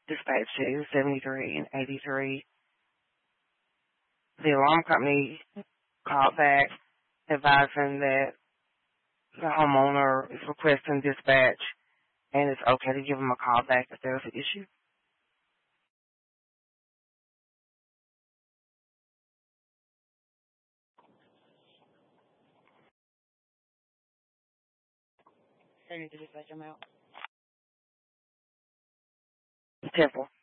dispatch to 73 and 83. The alarm company called back advising that the homeowner is requesting dispatch and it's okay to give them a call back if there's an issue. They need to dispatch them out. Temple.